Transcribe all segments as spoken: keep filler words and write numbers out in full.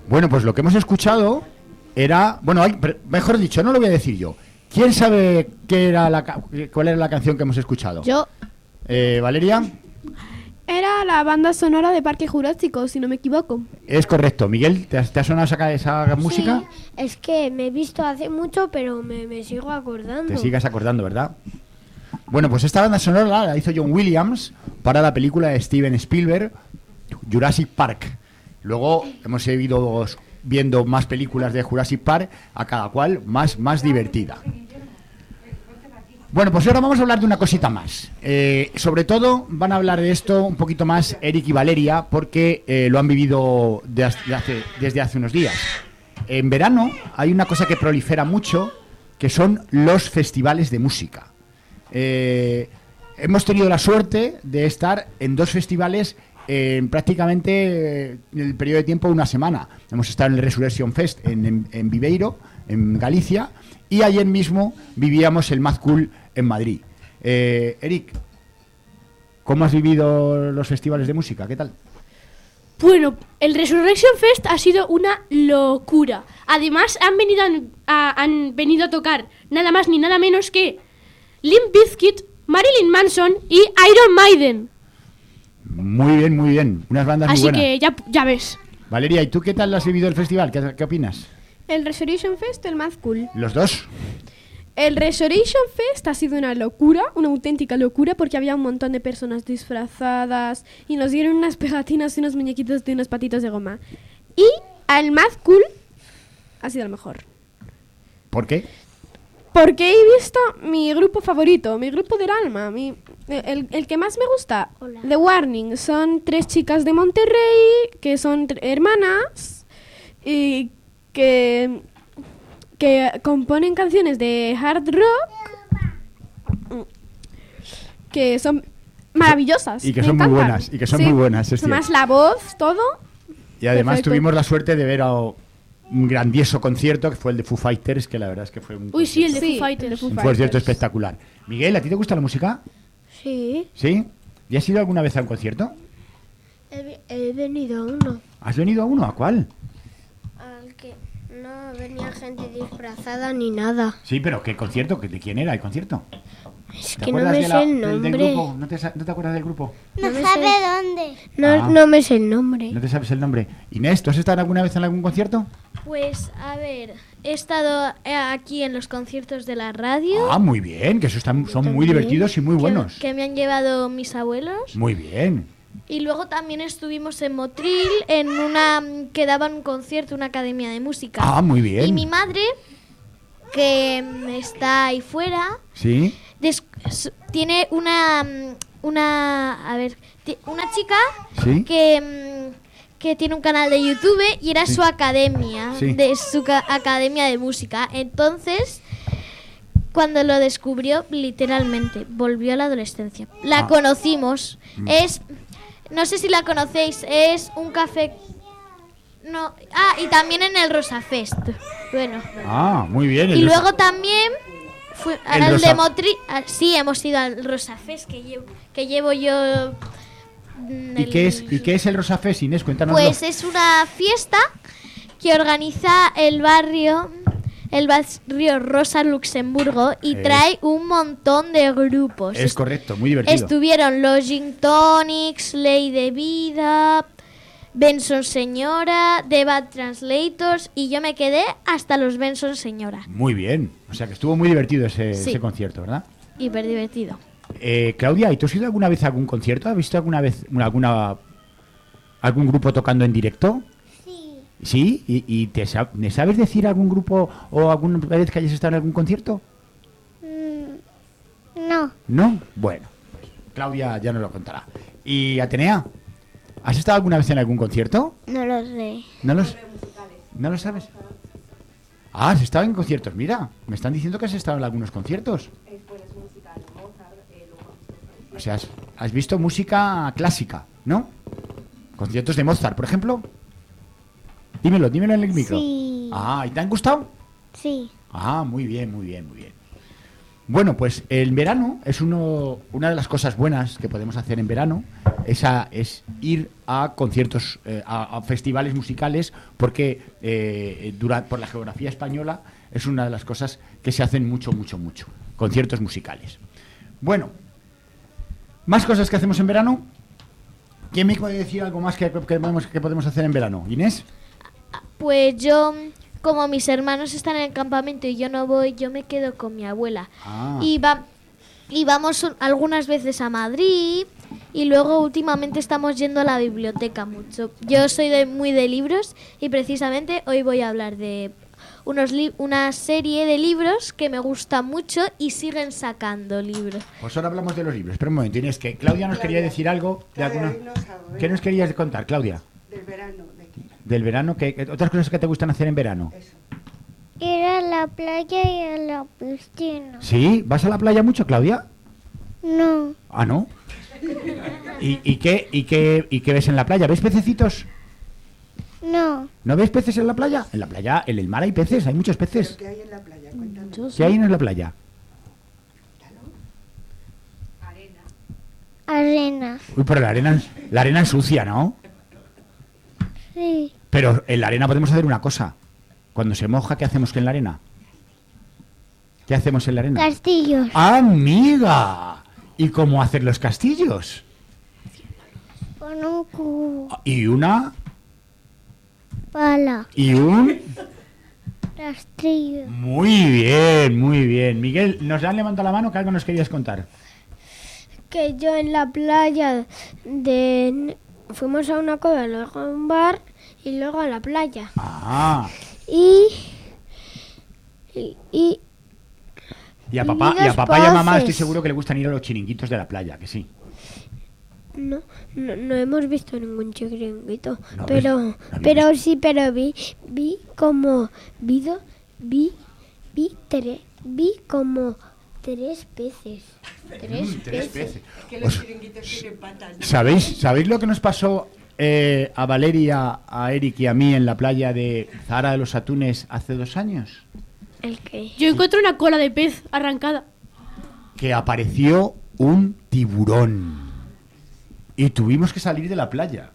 Bueno, pues lo que hemos escuchado era... Bueno, hay, mejor dicho, no lo voy a decir yo. ¿Quién sabe qué era la, cuál era la canción que hemos escuchado? Yo. Eh, ¿Valeria? Era la banda sonora de Parque Jurásico, si no me equivoco. Es correcto. Miguel, ¿te, te ha sonado esa, esa música? Sí, es que me he visto hace mucho, pero me, me sigo acordando. Te sigas acordando, ¿verdad? Bueno, pues esta banda sonora la hizo John Williams para la película de Steven Spielberg, Jurassic Park. Luego hemos seguido viendo más películas de Jurassic Park, a cada cual más, más divertida. Bueno, pues ahora vamos a hablar de una cosita más. Eh, sobre todo van a hablar de esto un poquito más Eric y Valeria, porque eh, lo han vivido de hace, desde hace unos días. En verano hay una cosa que prolifera mucho, que son los festivales de música. Eh, hemos tenido la suerte de estar en dos festivales en prácticamente en el periodo de tiempo de una semana. Hemos estado en el Resurrection Fest en, en, en Viveiro, en Galicia, y ayer mismo vivíamos el Mad Cool en Madrid. Eh, Eric, ¿cómo has vivido los festivales de música? ¿Qué tal? Bueno, el Resurrection Fest ha sido una locura. Además, han venido a, a, han venido a tocar nada más ni nada menos que Limp Bizkit, Marilyn Manson y Iron Maiden. Muy bien, muy bien. Unas bandas Así muy buenas. que ya, ya ves. Valeria, ¿y tú qué tal has vivido el festival? ¿Qué, qué opinas? El Resurrection Fest, el Mad Cool. ¿Los dos? El Resurrection Fest ha sido una locura, una auténtica locura, porque había un montón de personas disfrazadas y nos dieron unas pegatinas y unos muñequitos de unos patitos de goma. Y el Mad Cool ha sido el mejor. ¿Por qué? Porque he visto mi grupo favorito, mi grupo del alma, mi, el, el que más me gusta, Hola. The Warning. Son tres chicas de Monterrey que son tr- hermanas y que, que componen canciones de hard rock que son maravillosas. Y que me son muy encantan. buenas, y que son Sí. muy buenas, es Además cierto. la voz, todo. Y además Perfecto. tuvimos la suerte de ver a un grandioso concierto, que fue el de Foo Fighters, que la verdad es que fue un Uy, sí, el de Sí, Foo Fighters. el de Foo un Fighters. concierto espectacular. Miguel, ¿a ti te gusta la música? Sí, ¿Sí? ¿Y has ido alguna vez a un concierto? he, he venido a uno. ¿Has venido a uno? ¿A cuál? Al que no venía gente disfrazada ni nada. Sí, pero ¿qué concierto? ¿De quién era el concierto? Es ¿Te que no acuerdas me de sé la- el del- del nombre. grupo? ¿No te, sa- ¿No te acuerdas del grupo? No, No me sabe sé, dónde. no, Ah. no me sé el nombre. ¿No te sabes el nombre? Inés, ¿tú has estado alguna vez en algún concierto? Pues, a ver, he estado eh, aquí en los conciertos de la radio. Ah, muy bien, que eso están, son muy también. divertidos y muy que- buenos. Que, me han llevado mis abuelos. Muy bien. Y luego también estuvimos en Motril, en una que daban un concierto, una academia de música. Ah, muy bien. Y mi madre, que mm, está ahí fuera, ¿Sí? des- s- tiene una, mm, una, a ver, ti- una chica ¿Sí? que, mm, que tiene un canal de YouTube y era Sí. su academia, Sí. de su ca- academia de música. Entonces, cuando lo descubrió, literalmente, volvió a la adolescencia. La Ah. conocimos. Mm. Es, no sé si la conocéis, es un café... No, ah, y también en el Rosa Fest. Bueno. Ah, muy bien. Y el- luego también fue El al Rosa- de Motril. ah, sí, hemos ido al Rosa Fest que llevo, que llevo yo. mm, ¿Y el- qué es, ¿Y qué es el Rosa Fest, Inés? Cuéntanos. Pues es una fiesta que organiza el barrio, el barrio Rosa Luxemburgo y Es- trae un montón de grupos. Es correcto, muy divertido. Estuvieron los Gin Tonics, Ley de Vida, Benson Señora, The Bad Translators y yo me quedé hasta los Benson Señora. Muy bien. O sea que estuvo muy divertido ese, Sí. ese concierto, ¿verdad? Hiper divertido. Eh, Claudia, ¿y tú has ido alguna vez a algún concierto? ¿Has visto alguna vez una- alguna algún grupo tocando en directo? Sí. ¿Sí? ¿Y, y te sab- ¿me sabes decir algún grupo o alguna vez que hayas estado en algún concierto? Mm, no. ¿No? Bueno, pues Claudia ya nos lo contará. ¿Y Atenea? ¿Has estado alguna vez en algún concierto? No lo sé. ¿No los, ¿No lo sabes? Ah, has estado en conciertos. Mira, me están diciendo que has estado en algunos conciertos. O sea, has, has visto música clásica, ¿no? Conciertos de Mozart, por ejemplo. Dímelo, dímelo en el micro. Sí. Ah, ¿y te han gustado? Sí. Ah, muy bien, muy bien, muy bien. Bueno, pues el verano es uno, una de las cosas buenas que podemos hacer en verano, esa, es ir a conciertos, eh, a, a festivales musicales, porque eh, dura, por la geografía española es una de las cosas que se hacen mucho, mucho, mucho, conciertos musicales. Bueno, más cosas que hacemos en verano. ¿Quién me puede decir algo más que, que, podemos, que podemos hacer en verano? ¿Inés? Pues yo, como mis hermanos están en el campamento y yo no voy, yo me quedo con mi abuela. Ah. Y, va, y vamos algunas veces a Madrid y luego últimamente estamos yendo a la biblioteca mucho. Yo soy de, muy de libros y precisamente hoy voy a hablar de unos li- una serie de libros que me gusta mucho y siguen sacando libros. Pues ahora hablamos de los libros. Espera un momento, Inés, que Claudia nos quería decir algo. De Claudia, alguna... dinos algo, ¿Qué nos querías contar, Claudia? Del verano. De aquí. Del verano, ¿qué, qué otras cosas que te gustan hacer en verano? Eso. Ir a la playa y a la piscina. ¿Sí? ¿Vas a la playa mucho, Claudia? No, Ah, ¿no? ¿Y, y, qué, y, qué, ¿Y qué ves en la playa? ¿Ves pececitos? no. ¿No ves peces en la playa? En la playa, en el mar hay peces, hay muchos peces. ¿Qué hay en la playa? Cuéntanos. ¿Qué hay en la playa? Arena. Uy, pero la arena, la arena es sucia, ¿no? Sí. Pero en la arena podemos hacer una cosa. Cuando se moja, ¿qué hacemos en la arena? ¿Qué hacemos en la arena? Castillos. ¡Amiga! ¿Y cómo hacer los castillos? Con un cubo. Y una... Pala. Y un... Castillo. Muy bien, muy bien. Miguel, nos han levantado la mano que algo nos querías contar. Que yo en la playa de... Fuimos a una cueva, luego a un bar y luego a la playa. Ah. Y... Y... y Y a papá, y a papá y a mamá estoy seguro que le gustan ir a los chiringuitos de la playa, que sí. no, no, no hemos visto ningún chiringuito. No pero ves- no pero habéis- sí, pero vi vi como vi do- vi vi tre- vi como tres peces. Tres, Mm, tres peces. peces. Es que los Os- chiringuitos tienen patas. ¿no? ¿Sabéis, ¿Sabéis lo que nos pasó eh, a Valeria, a Eric y a mí en la playa de Zahara de los Atunes hace dos años? ¿El qué? Yo encuentro una cola de pez arrancada. Que apareció un tiburón y tuvimos que salir de la playa.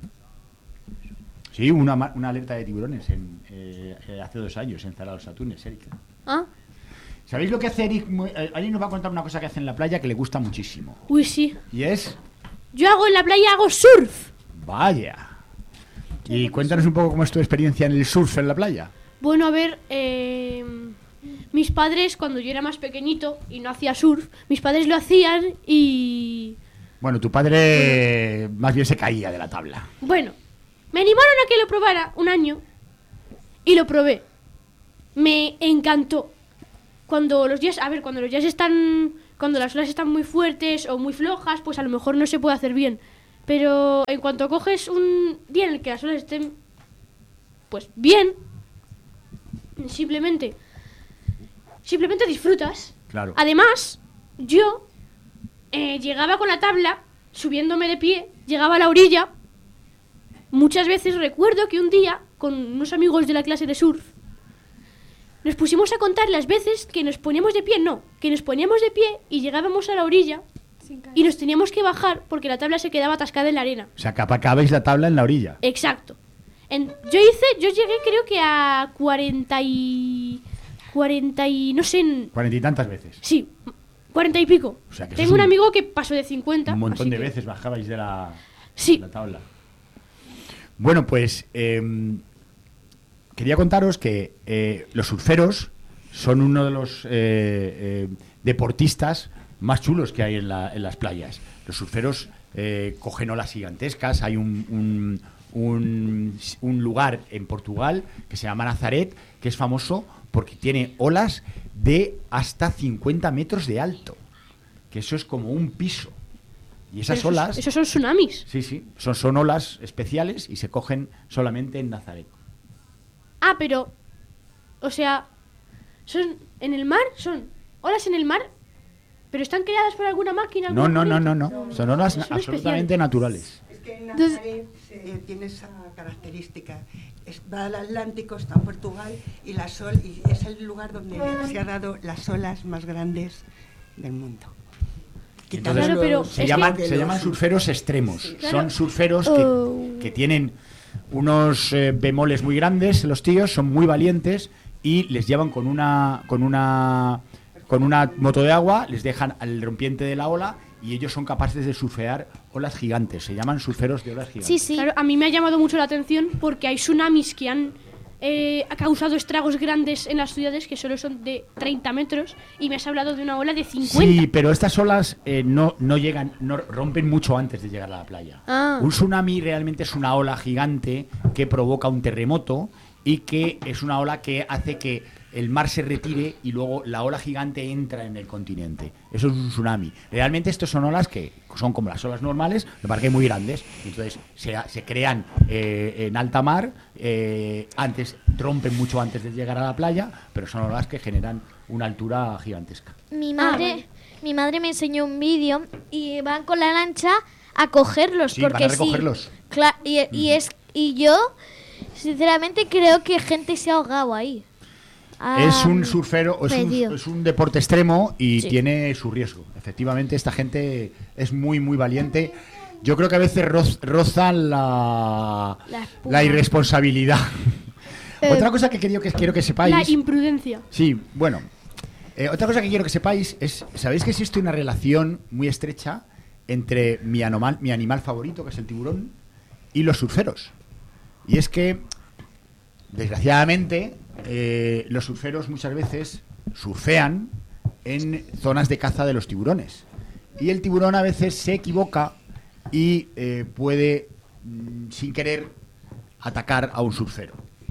Sí, una, ma- una alerta de tiburones en, eh, eh, hace dos años en Zahara de los Atunes, Eric. ¿Ah? ¿Sabéis lo que hace Eric? Muy- eh, Eric nos va a contar una cosa que hace en la playa que le gusta muchísimo. Uy, sí. Y es... Yo hago en la playa, hago surf. Vaya. Y cuéntanos un poco cómo es tu experiencia en el surf en la playa. Bueno, a ver, eh, mis padres, cuando yo era más pequeñito y no hacía surf, mis padres lo hacían y... Bueno, tu padre más bien se caía de la tabla. Bueno, me animaron a que lo probara un año y lo probé. Me encantó. Cuando los días, a ver, cuando los días están, cuando las olas están muy fuertes o muy flojas, pues a lo mejor no se puede hacer bien. Pero en cuanto coges un día en el que las olas estén, pues bien, simplemente, simplemente disfrutas. Claro. Además, yo eh, llegaba con la tabla, subiéndome de pie, llegaba a la orilla. Muchas veces recuerdo que un día, con unos amigos de la clase de surf, nos pusimos a contar las veces que nos poníamos de pie, no, que nos poníamos de pie y llegábamos a la orilla y nos teníamos que bajar porque la tabla se quedaba atascada en la arena. O sea, que acabáis la tabla en la orilla. Exacto. En- yo hice, yo llegué creo que a cuarenta y... cuarenta y... no sé... en- Cuarenta y tantas veces. sí, cuarenta y pico. O sea, que eso Tengo es un un- amigo que pasó de cincuenta. Un montón así de que- veces bajabais de la, Sí. de la tabla. Bueno, pues em, quería contaros que eh, los surferos son uno de los eh, eh, deportistas más chulos que hay en, la- en las playas. Los surferos eh, cogen olas gigantescas. Hay un, un, un- un lugar en Portugal que se llama Nazaret, que es famoso porque tiene olas de hasta cincuenta metros de alto. Que eso es como un piso. Y esas Pero esos- olas... Esos son tsunamis. Sí, sí, son, son olas especiales y se cogen solamente en Nazaret. Ah, pero... O sea... Son... En el mar, son olas en el mar, pero están creadas por alguna máquina. No, alguna no, no, corriente? no, no. Son olas Son absolutamente especiales. naturales. Es que en Entonces- Nazaret eh, tiene esa característica. Es- va al Atlántico, está en Portugal y la sol y es el lugar donde se ha dado las olas más grandes del mundo. Entonces, Claro, pero se es llaman, que- se llaman surferos extremos. Sí, claro. Son surferos que, Oh. que tienen unos eh, bemoles muy grandes, los tíos, son muy valientes y les llevan con una con una con una moto de agua, les dejan al rompiente de la ola y ellos son capaces de surfear olas gigantes. Se llaman surferos de olas gigantes. Sí, sí. Claro, a mí me ha llamado mucho la atención porque hay tsunamis que han eh, ha causado estragos grandes en las ciudades que solo son de treinta metros y me has hablado de una ola de cincuenta. Sí, pero estas olas eh, no, no llegan, no rompen mucho antes de llegar a la playa. Ah. Un tsunami realmente es una ola gigante que provoca un terremoto y que es una ola que hace que el mar se retire y luego la ola gigante entra en el continente. Eso es un tsunami. Realmente estos son olas que son como las olas normales, lo que pasa que muy grandes. Entonces se, se crean eh, en alta mar, eh, antes rompen mucho antes de llegar a la playa, pero son olas que generan una altura gigantesca. Mi madre, vale. mi madre me enseñó un vídeo y van con la lancha a cogerlos. Sí, van porque a recogerlos. Sí, cla- y, y es, y yo, sinceramente, creo que gente se ha ahogado ahí. Es Ah, un surfero, es un, perdido. es un deporte extremo y Sí. tiene su riesgo. Efectivamente, esta gente es muy, muy valiente. Yo creo que a veces roz- rozan la, La espuma. la irresponsabilidad. Eh, Otra cosa que quiero que, quiero que sepáis... La imprudencia. Sí, bueno. Eh, otra cosa que quiero que sepáis es, ¿sabéis que existe una relación muy estrecha entre mi animal, mi animal favorito, que es el tiburón, y los surferos? Y es que, desgraciadamente, eh, los surferos muchas veces surfean en zonas de caza de los tiburones. Y el tiburón a veces se equivoca y eh, puede, mm, sin querer, atacar a un surfero.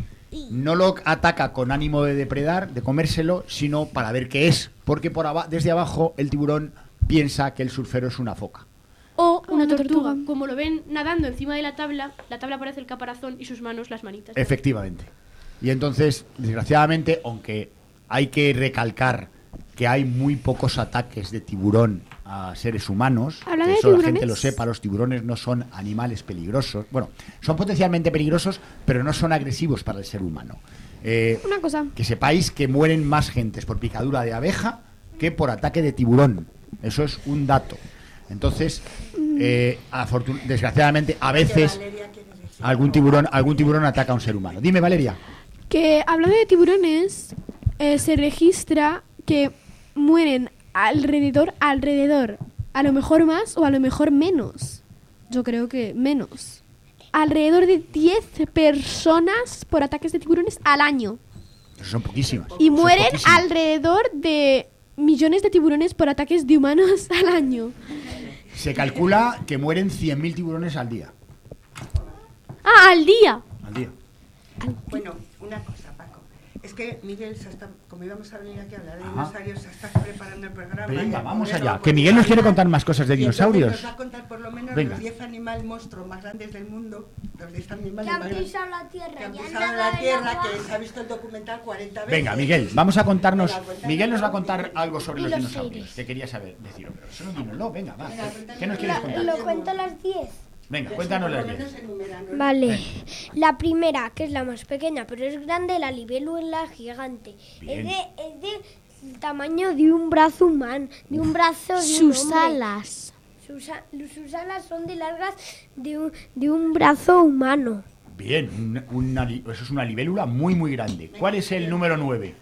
No lo ataca con ánimo de depredar, de comérselo, sino para ver qué es. Porque por aba- desde abajo el tiburón piensa que el surfero es una foca. O una Una tortuga. tortuga. Como lo ven nadando encima de la tabla, la tabla parece el caparazón y sus manos las manitas. Efectivamente. Y entonces, desgraciadamente, aunque hay que recalcar que hay muy pocos ataques de tiburón a seres humanos, Hablando que de eso la tiburones. gente lo sepa, los tiburones no son animales peligrosos. Bueno, son potencialmente peligrosos, pero no son agresivos para el ser humano. Eh, Una cosa. que sepáis que mueren más gentes por picadura de abeja que por ataque de tiburón. Eso es un dato. Entonces, eh, afortun- desgraciadamente, a veces Valeria quiere decir. algún tiburón, algún tiburón ataca a un ser humano. Dime, Valeria. Que hablando de tiburones, eh, se registra que mueren alrededor, alrededor, a lo mejor más o a lo mejor menos. Yo creo que menos. Alrededor de diez personas por ataques de tiburones al año. Eso son poquísimas. Y Eso es mueren poquísimo. alrededor de millones de tiburones por ataques de humanos al año. Se calcula que mueren cien mil tiburones al día. ¡Ah, al día! Al día. Bueno, una cosa, Paco. Es que Miguel, se está, como íbamos a venir aquí a hablar de Ajá. dinosaurios, se está preparando el programa. Venga, y vamos ponerlo allá. por Que Miguel nos quiere programa. contar más cosas de Y entonces dinosaurios. Nos va a contar por lo menos Venga. los diez animales monstruos más grandes del mundo. Los diez animales Que han más grandes. pisado la tierra, Que han ya han pisado nadado la en tierra, agua. que se ha visto el documental cuarenta veces. Venga, Miguel, vamos a contarnos. Venga, cuéntanos. Miguel nos va a contar algo sobre Y los los dinosaurios. seres. Que quería saber. Decirlo, pero eso no dínoslo. Venga, va. Venga, cuéntanos. ¿Qué nos quieres La- contar? lo cuento a las diez. Venga, cuéntanos las Por lo diez. menos enumeran, ¿no? Vale, la primera, que es la más pequeña, pero es grande, la libélula gigante. Bien. Es de, es de tamaño de un brazo humano, de un brazo de un Sus hombre. alas. Sus, a- sus alas son de largas de un, de un brazo humano. Bien, un- una li- eso es una libélula muy, muy grande. ¿Cuál es el número nueve?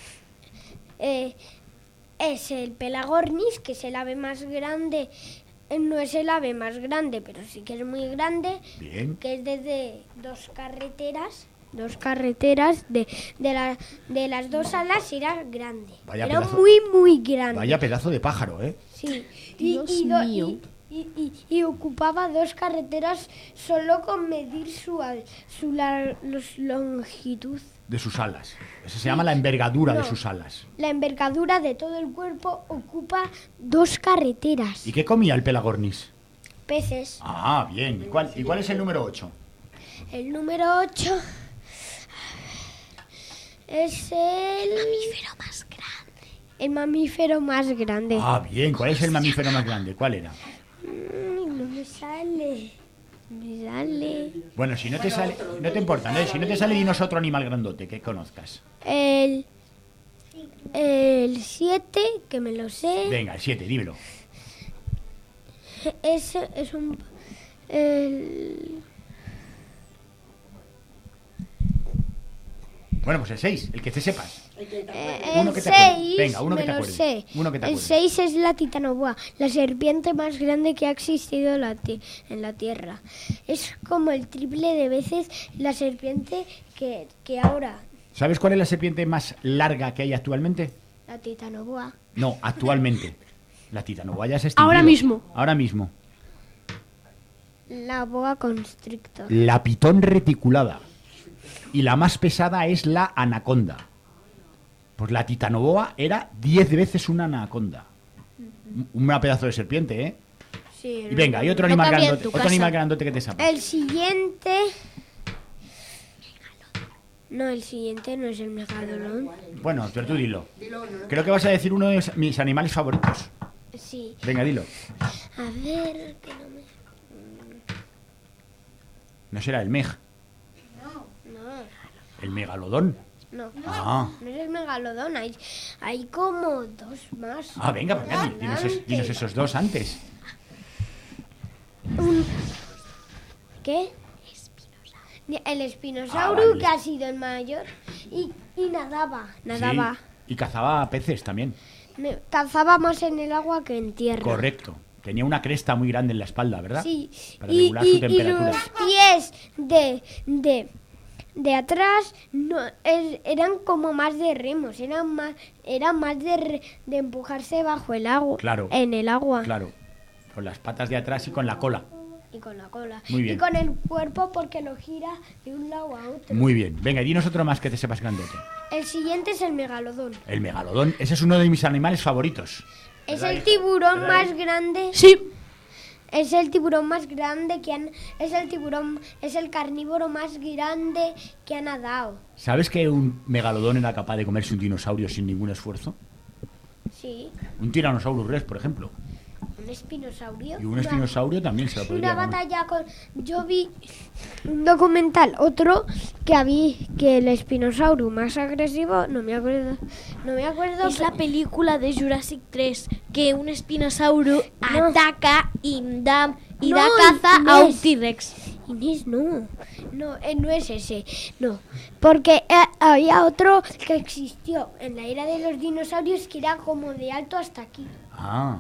Eh, es el Pelagornis, que es el ave más grande. Eh, No es el ave más grande, pero sí que es muy grande. Bien. Que es desde dos carreteras. Dos carreteras de, de, la- de las dos alas era grande. Vaya era pedazo- muy, muy grande. Vaya pedazo de pájaro, ¿eh? Sí. Y, Dios y do- mío. y- y- y- y ocupaba dos carreteras solo con medir su, al- su la- los longitud. De sus alas. Eso se llama la envergadura de No. sus alas. La envergadura de todo el cuerpo ocupa dos carreteras. ¿Y qué comía el pelagornis? Peces. Ah, bien. ¿Y cuál, ¿y cuál es el número ocho? El número ocho es el mamífero más grande. El mamífero más grande. Ah, bien. ¿Cuál es el mamífero más grande? ¿Cuál era? Mm, no me sale. No me sale. Bueno, si no te sale, no te importa, ¿no? Si no te sale, dinos otro animal grandote que conozcas. El El siete, que me lo sé. Venga, el siete, dímelo. Es, es un... El... Bueno, pues el seis, el que te sepas. Eh, Uno el que te acuerdes. seis, Venga, uno que me te lo acuerdes. sé. Uno que te El acuerdes. seis es la titanoboa, la serpiente más grande que ha existido en la, ti- en la Tierra. Es como el triple de veces la serpiente que, que ahora, ¿Sabes cuál es la serpiente más larga que hay actualmente? la titanoboa. No, actualmente. La titanoboa ya se ha extinguido. Ahora mismo. Ahora mismo. La boa constrictor. La pitón reticulada. Y la más pesada es la anaconda. Pues la titanoboa era diez veces una anaconda. Un un pedazo de serpiente, ¿eh? Sí, Y venga, y otro No animal cabía en grandote, tu otro casa. animal grandote que te sepa. El siguiente... No, el siguiente no es el megalodón. Bueno, pero tú dilo. Creo que vas a decir uno de mis animales favoritos. Sí. Venga, dilo. A ver, que no me... ¿No será el meg? No, ¿El megalodón? no. Ah. No es el megalodón, hay, hay como dos más. Ah, venga, pues venga, dinos, es- dinos esos dos antes. Un- ¿Qué? El espinosaurio, Ah, vale. que ha sido el mayor, y, y nadaba, nadaba. Sí, y cazaba peces también. Me- cazaba más en el agua que en tierra. Correcto. Tenía una cresta muy grande en la espalda, ¿verdad? Sí, Para y, regular su y- y temperatura. los pies de, de, de atrás no, es- eran como más de remos, eran más, eran más de, re- de empujarse bajo el agua, Claro. en el agua. Claro. Con las patas de atrás y con la cola. Y con la cola. Muy bien. Y con el cuerpo porque lo gira de un lado a otro. Muy bien. Venga, y dinos otro más que te sepas grandote. El siguiente es el megalodón. El megalodón. Ese es uno de mis animales favoritos. Es ¿Verdad, el hijo? tiburón ¿Verdad, más hijo? grande. Sí, Es el tiburón más grande que han. Es el tiburón. Es el carnívoro más grande que ha nadado. ¿Sabes que un megalodón era capaz de comerse un dinosaurio sin ningún esfuerzo? Sí. Un Tyrannosaurus Rex, por ejemplo. Un espinosaurio. Y un Una- espinosaurio también se lo podría Una comer. batalla con. Yo vi un documental, otro que había que el espinosaurio más agresivo, no me acuerdo, no me acuerdo. Es pe- la película de Jurassic tres, que un espinosaurio No. ataca y da, y No, da caza a un Inés. T-Rex. Inés, no, no, eh, no es ese, no, porque eh, había otro que existió en la era de los dinosaurios que era como de alto hasta aquí. Ah,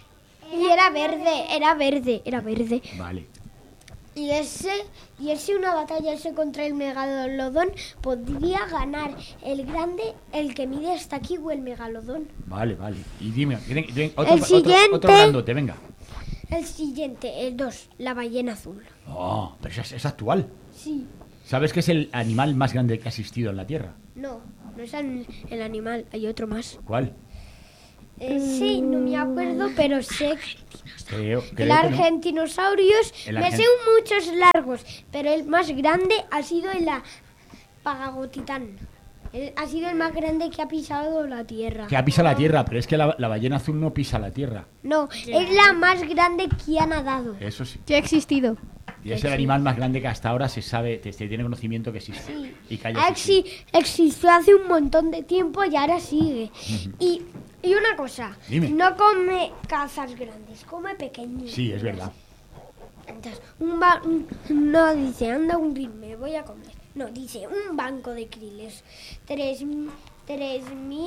Y era verde, era verde, era verde. vale. Y ese, y ese una batalla ese contra el megalodón podría ganar el grande, el que mide hasta aquí o el megalodón. Vale, vale. Y dime, ven- ven, otro, El otro- siguiente. otro grandote, venga. El siguiente, el dos, la ballena azul. Oh, pero es, es actual. Sí, ¿Sabes que es el animal más grande que ha existido en la Tierra? no, no es el, el animal, hay otro más. ¿Cuál? Eh, sí, no me acuerdo, pero sé Creo, el creo que no. argentinosaurios, El me argen- sé muchos largos, pero el más grande ha sido el Pagagotitán. El- ha sido el más grande que ha pisado la tierra. Que ha pisado la Tierra, pero es que la, la ballena azul no pisa la Tierra. No, es la más grande que ha nadado. Eso sí. Que ha existido. Y es el animal más grande que hasta ahora se sabe, se se tiene conocimiento que existe. Sí. Y que haya Exi- existido. existió hace un montón de tiempo y ahora sigue. y, y una cosa, Dime. no come cazas grandes, come pequeños. Sí, es verdad. Entonces, un ba- un- no dice, anda un grill, me voy a comer. No, dice, un banco de kriles. Tres, m- tres mil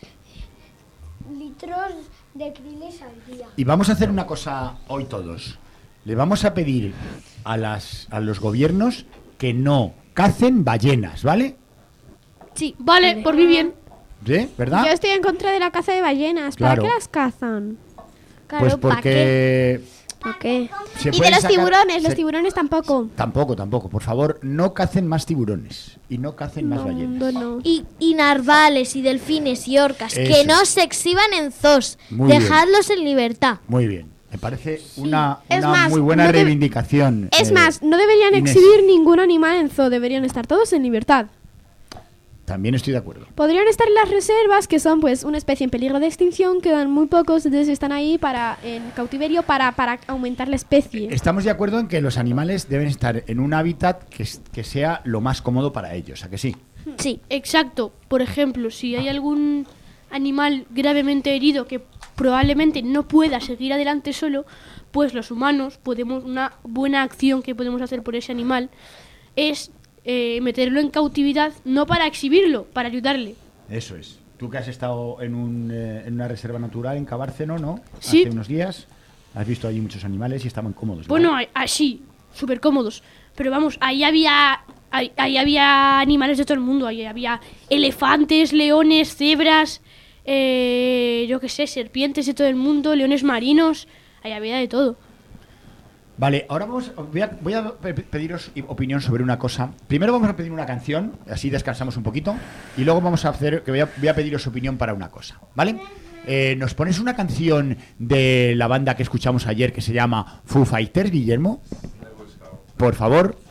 litros de kriles al día. Y vamos a hacer una cosa hoy todos. Le vamos a pedir a, las, a los gobiernos que no cacen ballenas, ¿vale? Sí. vale, por mí bien. ¿Sí? ¿Verdad? Yo estoy en contra de la caza de ballenas. ¿Para Claro. qué las cazan? Claro, Pues ¿pa' qué? porque... ¿Por qué? se Y de pueden los sacar- tiburones, los se- tiburones tampoco. Tampoco, tampoco. Por favor, no cacen más tiburones. Y no cacen más No, ballenas. no. Y, y narvales y delfines y orcas, Eso. que no se exhiban en zoos. Muy bien. Dejadlos en libertad. Muy bien. Me parece una, Es una más, muy buena no deb- reivindicación. Es eh, más, no deberían Inés. exhibir ningún animal en zoo, deberían estar todos en libertad. También estoy de acuerdo. Podrían estar en las reservas, que son pues una especie en peligro de extinción, quedan muy pocos, entonces están ahí para en cautiverio para, para aumentar la especie. Estamos de acuerdo en que los animales deben estar en un hábitat que, es- que sea lo más cómodo para ellos, ¿a que sí? Sí. Exacto. Por ejemplo, si hay algún animal gravemente herido que probablemente no pueda seguir adelante solo, pues los humanos podemos, una buena acción que podemos hacer por ese animal es eh, meterlo en cautividad, no para exhibirlo, para ayudarle. Eso es. Tú que has estado en, un, eh, en una reserva natural en Cabárceno, ¿no? Sí. Hace unos días. Has visto allí muchos animales y estaban cómodos, ¿no? Bueno, así, súper cómodos. Pero vamos, ahí había, ahí, ahí había animales de todo el mundo. Ahí había elefantes, leones, cebras, eh, yo qué sé, serpientes de todo el mundo, leones marinos. Ahí había de todo. Vale, ahora vamos, voy a, voy a pe- pediros opinión sobre una cosa. Primero vamos a pedir una canción, así descansamos un poquito. Y luego vamos a hacer, que voy a, voy a pediros opinión para una cosa, ¿vale? Eh, ¿Nos pones una canción de la banda que escuchamos ayer que se llama Foo Fighters, Guillermo? Por favor.